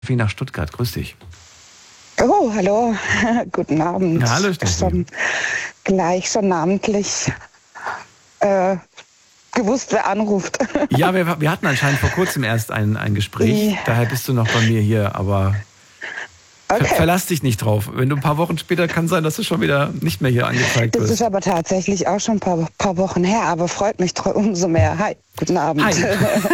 Steffi nach Stuttgart. Grüß dich. Oh, hallo. Guten Abend. Ja, hallo, Steffi. Schon namentlich gewusst, wer anruft. Ja, wir hatten anscheinend vor kurzem erst ein Gespräch. Daher bist du noch bei mir hier, aber verlass dich nicht drauf. Wenn du ein paar Wochen später, kann sein, dass du schon wieder nicht mehr hier angezeigt wirst. Das ist aber tatsächlich auch schon ein paar Wochen her, aber freut mich umso mehr. Hi, guten Abend. Hi.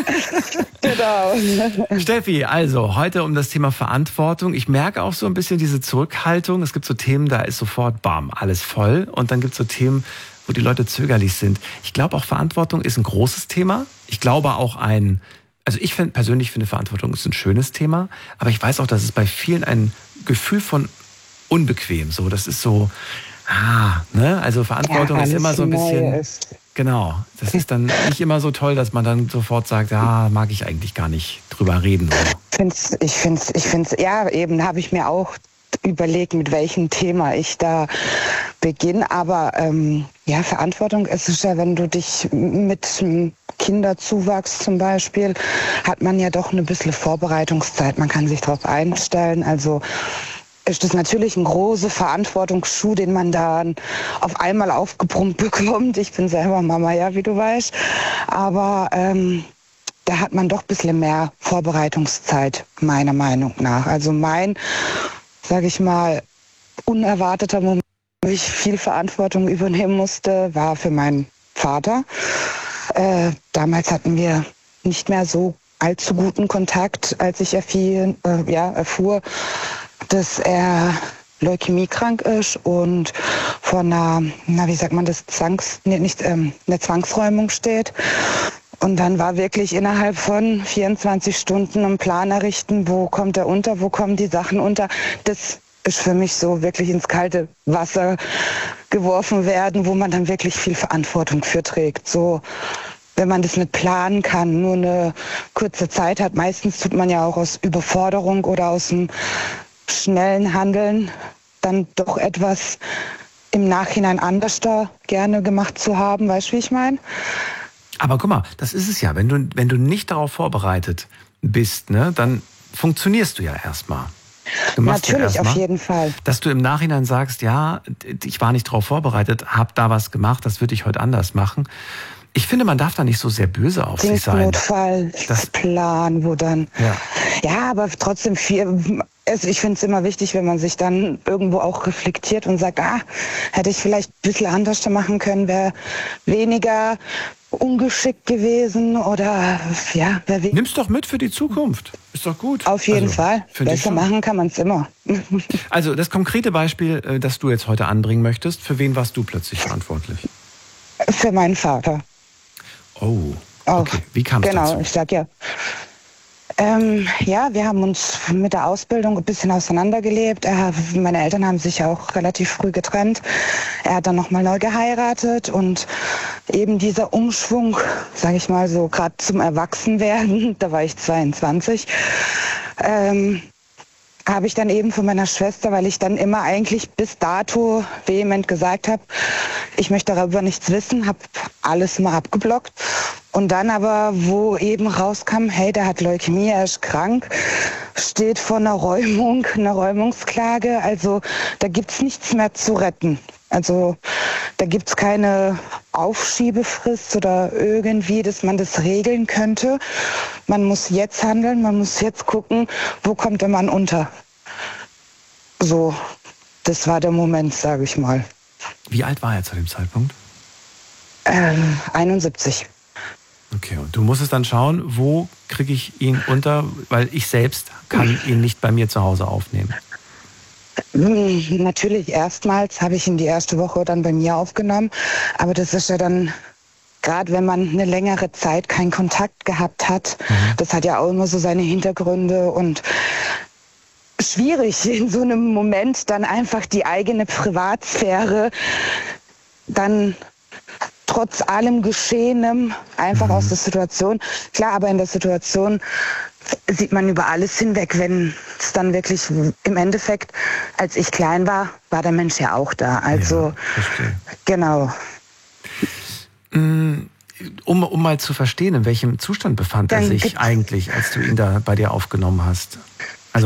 Genau. Steffi, also heute um das Thema Verantwortung. Ich merke auch so ein bisschen diese Zurückhaltung. Es gibt so Themen, da ist sofort, bam, alles voll. Und dann gibt es so Themen, wo die Leute zögerlich sind. Ich glaube auch, Verantwortung ist ein großes Thema. Ich glaube auch also ich persönlich finde, Verantwortung ist ein schönes Thema. Aber ich weiß auch, dass es bei vielen ein Gefühl von unbequem, so, das ist so, ne? Also Verantwortung ist immer so ein bisschen, genau, das ist dann nicht immer so toll, dass man dann sofort sagt, mag ich eigentlich gar nicht drüber reden. Ich find's, ja, eben habe ich mir auch überlegt, mit welchem Thema ich da beginne, aber Verantwortung, es ist ja, wenn du dich mit Kinderzuwachs zum Beispiel, hat man ja doch eine bisschen Vorbereitungszeit, man kann sich darauf einstellen, also ist das natürlich ein großer Verantwortungsschuh, den man dann auf einmal aufgebrummt bekommt. Ich bin selber Mama, ja, wie du weißt, aber da hat man doch ein bisschen mehr Vorbereitungszeit, meiner Meinung nach. Also sage ich mal, unerwarteter Moment, wo ich viel Verantwortung übernehmen musste, war für meinen Vater. Damals hatten wir nicht mehr so allzu guten Kontakt, als ich erfuhr, dass er leukämiekrank ist und vor einer, einer Zwangsräumung steht. Und dann war wirklich innerhalb von 24 Stunden einen Plan errichten, wo kommt er unter, wo kommen die Sachen unter. Das ist für mich so wirklich ins kalte Wasser geworfen werden, wo man dann wirklich viel Verantwortung für trägt. So, wenn man das nicht planen kann, nur eine kurze Zeit hat. Meistens tut man ja auch aus Überforderung oder aus dem schnellen Handeln dann doch etwas im Nachhinein anders da gerne gemacht zu haben. Weißt du, wie ich meine? Aber guck mal, das ist es ja. Wenn du nicht darauf vorbereitet bist, ne, dann funktionierst du ja erstmal. Natürlich, auf jeden Fall. Dass du im Nachhinein sagst, ja, ich war nicht darauf vorbereitet, hab da was gemacht, das würde ich heute anders machen. Ich finde, man darf da nicht so sehr böse auf sich sein. Notfallplan, wo dann... Ja, aber trotzdem ich finde es immer wichtig, wenn man sich dann irgendwo auch reflektiert und sagt, hätte ich vielleicht ein bisschen anders machen können, wäre weniger ungeschickt gewesen oder Nimm's doch mit für die Zukunft. Ist doch gut. Auf jeden Fall. Besser machen kann man es immer. Also das konkrete Beispiel, das du jetzt heute anbringen möchtest, für wen warst du plötzlich verantwortlich? Für meinen Vater. Oh, okay. Wie kam es dazu? Genau, ich sag ja. Wir haben uns mit der Ausbildung ein bisschen auseinandergelebt. Meine Eltern haben sich auch relativ früh getrennt. Er hat dann nochmal neu geheiratet und eben dieser Umschwung, sage ich mal so, gerade zum Erwachsenwerden, da war ich 22, habe ich dann eben von meiner Schwester, weil ich dann immer eigentlich bis dato vehement gesagt habe, ich möchte darüber nichts wissen, habe alles mal abgeblockt. Und dann aber, wo eben rauskam, hey, der hat Leukämie, er ist krank, steht vor einer Räumungsklage, also da gibt's nichts mehr zu retten. Also da gibt's keine Aufschiebefrist oder irgendwie, dass man das regeln könnte. Man muss jetzt handeln, man muss jetzt gucken, wo kommt der Mann unter. So, das war der Moment, sage ich mal. Wie alt war er zu dem Zeitpunkt? 71. Okay, und du musstest dann schauen, wo kriege ich ihn unter, weil ich selbst kann ihn nicht bei mir zu Hause aufnehmen. Natürlich, erstmals habe ich ihn die erste Woche dann bei mir aufgenommen, aber das ist ja dann, gerade wenn man eine längere Zeit keinen Kontakt gehabt hat, das hat ja auch immer so seine Hintergründe und schwierig in so einem Moment dann einfach die eigene Privatsphäre dann trotz allem Geschehenem einfach aus der Situation. Klar, aber in der Situation sieht man über alles hinweg, wenn es dann wirklich im Endeffekt, als ich klein war, war der Mensch ja auch da. Also, genau. Um mal zu verstehen, in welchem Zustand befand er sich eigentlich, als du ihn da bei dir aufgenommen hast?